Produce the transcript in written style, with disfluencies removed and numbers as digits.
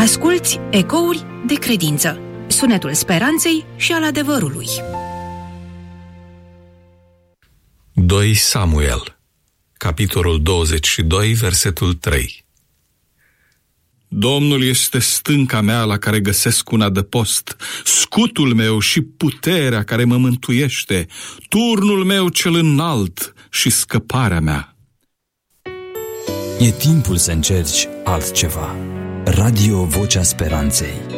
Asculți Ecouri de credință, sunetul speranței și al adevărului. 2 Samuel, capitolul 22, versetul 3. Domnul este stânca mea la care găsesc un adăpost, scutul meu și puterea care mă mântuiește, turnul meu cel înalt și scăparea mea. E timpul să încerci altceva. Radio Vocea Speranței.